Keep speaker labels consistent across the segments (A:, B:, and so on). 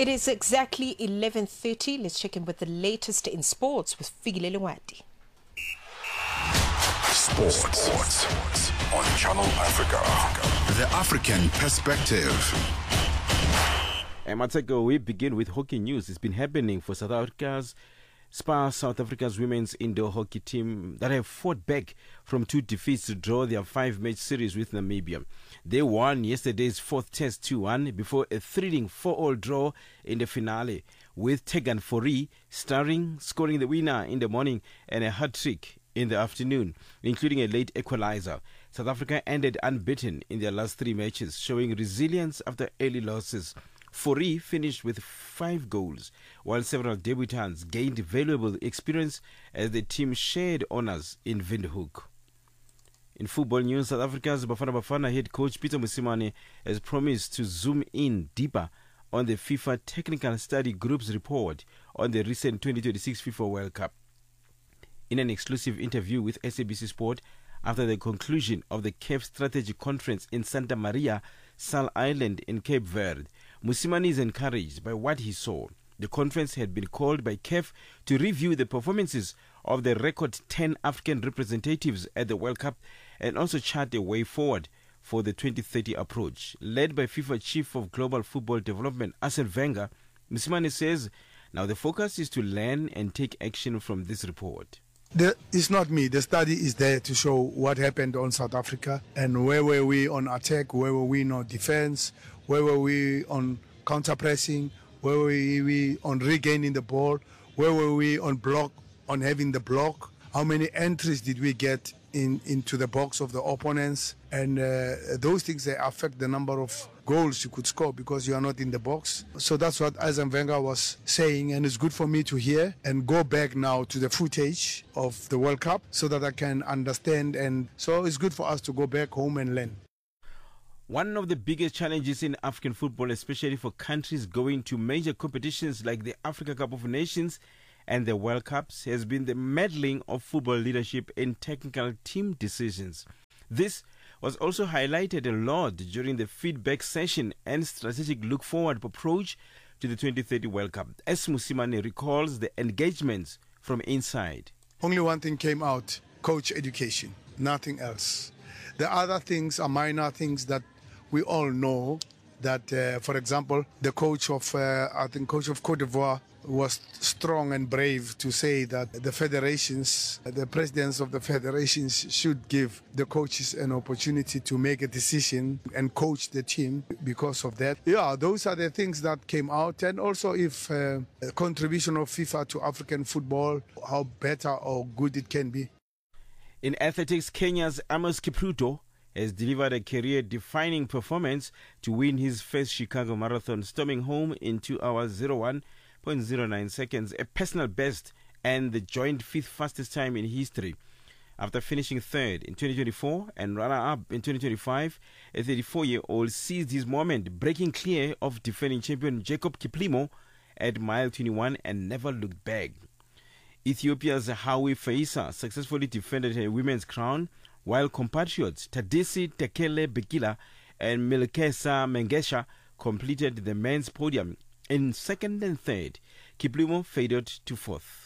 A: It is exactly 11:30. Let's check in with the latest in sports with Fikile Lengwadi.
B: Sports on Channel Africa. The African perspective.
C: Mateko, we begin with hockey news. It's been happening for South Africa's South Africa's women's indoor hockey team that have fought back from 2 defeats to draw their 5-match series with Namibia. They won yesterday's 4th test 2-1 before a thrilling 4-all draw in the finale, with Tegan Fourie scoring the winner in the morning and a hat-trick in the afternoon, including a late equalizer. South Africa ended unbeaten in their last 3 matches, showing resilience after early losses. Fourie finished with 5 goals, while several debutants gained valuable experience as the team shared honours in Windhoek. In football news, South Africa's Bafana Bafana head coach Peter Mosimane has promised to zoom in deeper on the FIFA Technical Study Group's report on the recent 2026 FIFA World Cup. In an exclusive interview with SABC Sport after the conclusion of the CAF Strategy Conference in Santa Maria, Sal Island in Cape Verde, Mosimane is encouraged by what he saw. The conference had been called by CAF to review the performances of the record 10 African representatives at the World Cup and also chart a way forward for the 2030 approach. Led by FIFA Chief of Global Football Development, Arsene Wenger, Mosimane says now the focus is to learn and take action from this report.
D: It's not me. The study is there to show what happened on South Africa and where were we on attack, where were we on defense, where were we on counter-pressing, where were we on regaining the ball, where were we on block, on having the block, how many entries did we get into the box of the opponents, and those things, they affect the number of goals you could score because you are not in the box. So that's what Arsene Wenger was saying, and it's good for me to hear and go back now to the footage of the World Cup so that I can understand, and so it's good for us to go back home and learn.
C: One of the biggest challenges in African football, especially for countries going to major competitions like the Africa Cup of Nations and the World Cups, has been the meddling of football leadership in technical team decisions. This was also highlighted a lot during the feedback session and strategic look-forward approach to the 2030 World Cup, as Mosimane recalls the engagements from inside.
D: Only one thing came out: coach education, nothing else. The other things are minor things that we all know. That, for example, the coach of Cote d'Ivoire was strong and brave to say that the federations, the presidents of the federations should give the coaches an opportunity to make a decision and coach the team because of that. Yeah, those are the things that came out. And also if a contribution of FIFA to African football, how better or good it can be.
C: In athletics, Kenya's Amos Kipruto has delivered a career-defining performance to win his first Chicago Marathon, storming home in 2 hours 01.09 seconds, a personal best and the joint 5th fastest time in history. After finishing 3rd in 2024 and runner-up in 2025, a 34-year-old seized his moment, breaking clear of defending champion Jacob Kiplimo at mile 21 and never looked back. Ethiopia's Hawi Faisa successfully defended her women's crown, while compatriots Tadisi Tekele Bekila and Milkesa Mengesha completed the men's podium in 2nd and 3rd. Kiplimo faded to 4th.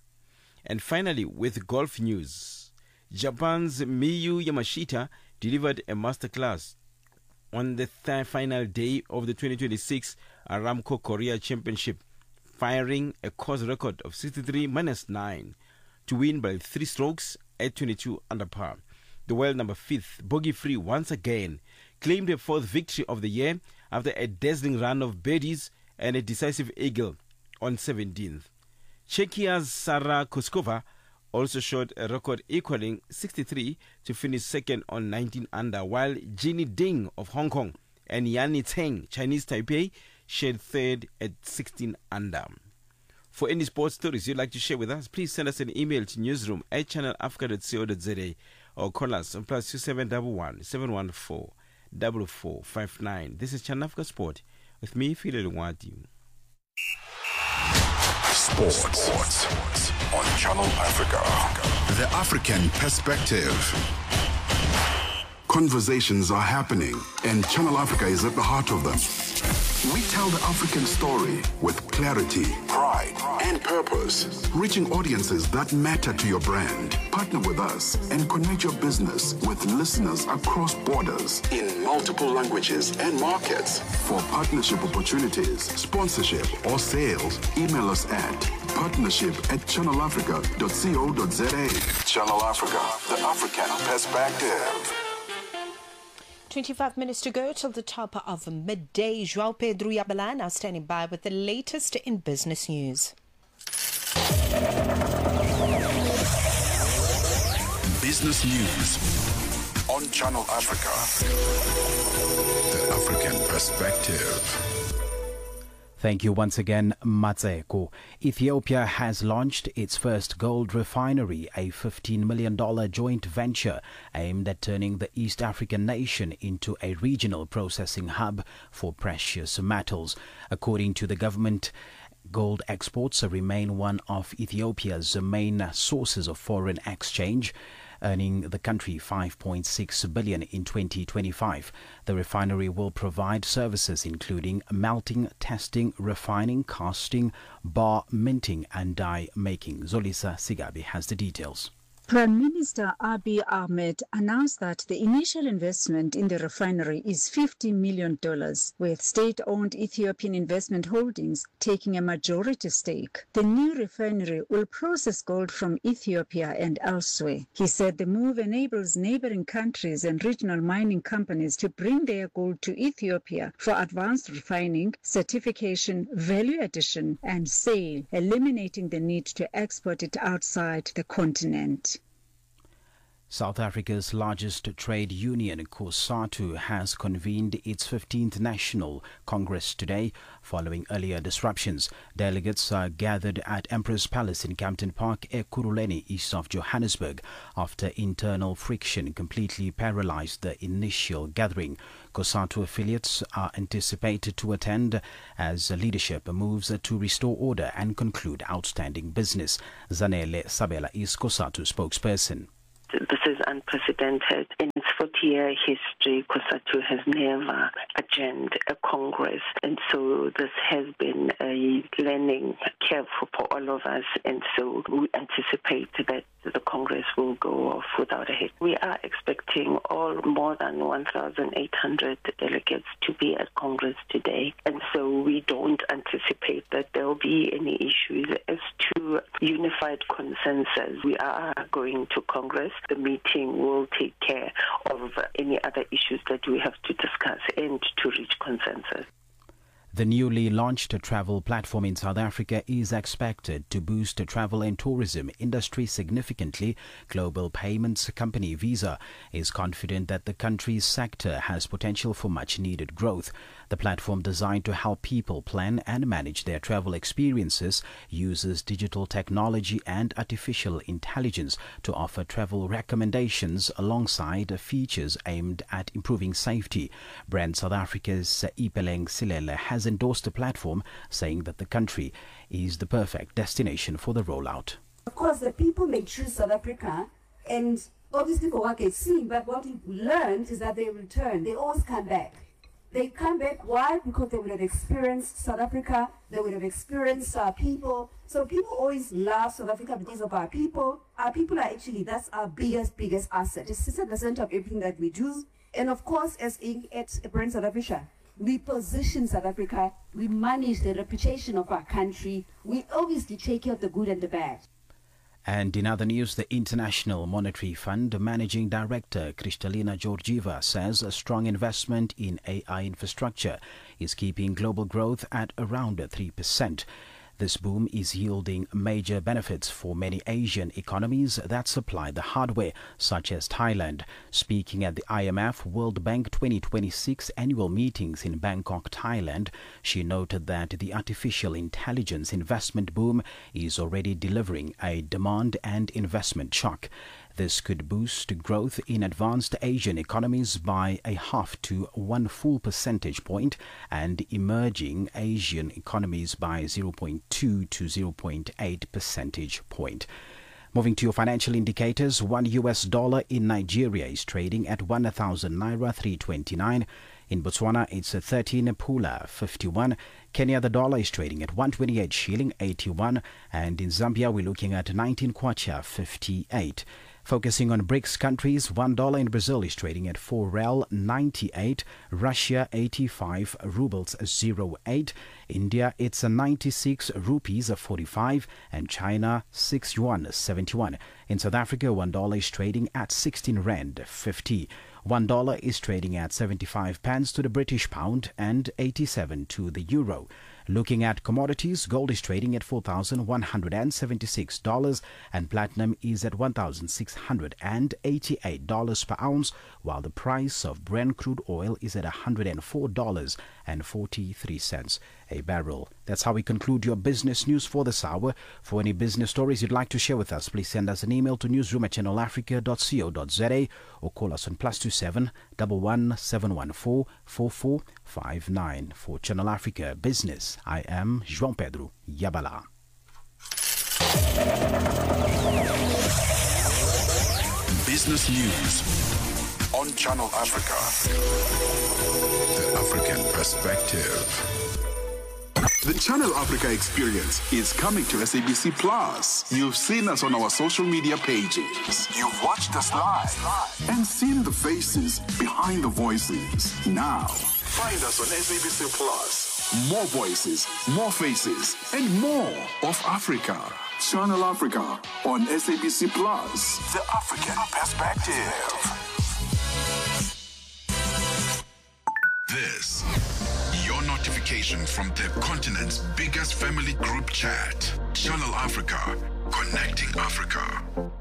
C: And finally, with golf news, Japan's Miyu Yamashita delivered a masterclass on the final day of the 2026 Aramco Korea Championship, firing a course record of 63-9 to win by 3 strokes at 22 under par. The world number 5th, bogey-free once again, claimed a 4th victory of the year after a dazzling run of birdies and a decisive eagle on 17th. Czechia's Sara Koskova also shot a record equaling 63 to finish 2nd on 19 under, while Jinny Ding of Hong Kong and Yanni Tseng, Chinese Taipei, shared 3rd at 16 under. For any sports stories you'd like to share with us, please send us an email to newsroom@channelafrica.co.za or call us on +2711 714 4459. This is Channel Africa Sport with me, Fikile Lengwadi.
B: Sports on Channel Africa. The African perspective. Conversations are happening, and Channel Africa is at the heart of them. We tell the African story with clarity, pride, and purpose, reaching audiences that matter to your brand. Partner with us and connect your business with listeners across borders in multiple languages and markets. For partnership opportunities, sponsorship, or sales, email us at partnership@channelafrica.co.za. Channel Africa, the African perspective.
A: 25 minutes to go till the top of midday. João Pedro Yabala now standing by with the latest in business news.
B: Business news on Channel Africa. The African perspective.
E: Thank you once again, Matseko. Ethiopia has launched its first gold refinery, a $15 million joint venture aimed at turning the East African nation into a regional processing hub for precious metals. According to the government, gold exports remain one of Ethiopia's main sources of foreign exchange, earning the country $5.6 billion in 2025. The refinery will provide services including melting, testing, refining, casting, bar minting and die making. Zolisa Sigabi has the details.
F: Prime Minister Abiy Ahmed announced that the initial investment in the refinery is $50 million, with state-owned Ethiopian Investment Holdings taking a majority stake. The new refinery will process gold from Ethiopia and elsewhere. He said the move enables neighboring countries and regional mining companies to bring their gold to Ethiopia for advanced refining, certification, value addition, and sale, eliminating the need to export it outside the continent.
E: South Africa's largest trade union, COSATU, has convened its 15th National Congress today following earlier disruptions. Delegates are gathered at Emperor's Palace in Campton Park, Ekurhuleni, east of Johannesburg, after internal friction completely paralyzed the initial gathering. COSATU affiliates are anticipated to attend as leadership moves to restore order and conclude outstanding business. Zanele Sabela is COSATU spokesperson.
G: This is unprecedented. In its 40-year history, COSATU has never adjourned a Congress. And so this has been a learning curve for all of us. And so we anticipate that the Congress will go off without a hitch. We are expecting all more than 1,800 delegates to be at Congress today. And so we don't anticipate that there will be any issues as to unified consensus. We are going to Congress. The meeting will take care of any other issues that we have to discuss and to reach consensus.
E: The newly launched travel platform in South Africa is expected to boost the travel and tourism industry significantly. Global payments company Visa is confident that the country's sector has potential for much-needed growth. The platform, designed to help people plan and manage their travel experiences, uses digital technology and artificial intelligence to offer travel recommendations alongside features aimed at improving safety. Brand South Africa's Ipeleng Silele has endorsed the platform, saying that the country is the perfect destination for the rollout.
H: Of course, the people may choose South Africa, and obviously for what they've seen, but what we've learned is that they return. They always come back. They come back, why? Because they would have experienced South Africa, they would have experienced our people. So people always love South Africa because of our people. Our people are actually, that's our biggest asset. It's at the center of everything that we do. And of course, as at Brand South Africa, we position South Africa, we manage the reputation of our country, we obviously take care of the good and the bad.
E: And in other news, the International Monetary Fund Managing Director Kristalina Georgieva says a strong investment in AI infrastructure is keeping global growth at around 3%. This boom is yielding major benefits for many Asian economies that supply the hardware, such as Thailand. Speaking at the IMF World Bank 2026 annual meetings in Bangkok, Thailand, she noted that the artificial intelligence investment boom is already delivering a demand and investment shock. This could boost growth in advanced Asian economies by 0.5 to 1 full percentage point and emerging Asian economies by 0.2 to 0.8 percentage point. Moving to your financial indicators, $1 in Nigeria is trading at 1,000 naira 329. In Botswana, it's a 13 pula 51. Kenya, the dollar is trading at 128 shilling 81. And in Zambia, we're looking at 19 kwacha 58. Focusing on BRICS countries, $1 in Brazil is trading at 4 rel 98, Russia 85 rubles 08, India it's a 96 rupees 45, and China 6 yuan 71. In South Africa, $1 is trading at 16 rand 50. $1 is trading at 75 pence to the British pound and 87 to the euro. Looking at commodities, gold is trading at $4,176 and platinum is at $1,688 per ounce, while the price of Brent crude oil is at $104.43 a barrel. That's how we conclude your business news for this hour. For any business stories you'd like to share with us, please send us an email to newsroom@channelafrica.co.za or call us on +27 11 714 4459. For Channel Africa Business, I am João Pedro Yabala.
B: Business News on Channel Africa. The African Perspective. The Channel Africa experience is coming to SABC Plus. You've seen us on our social media pages. You've watched us live and seen the faces behind the voices. Now, find us on SABC Plus. More voices, more faces, and more of Africa. Channel Africa on SABC Plus. The African Perspective. This, your notification from the continent's biggest family group chat. Channel Africa, connecting Africa.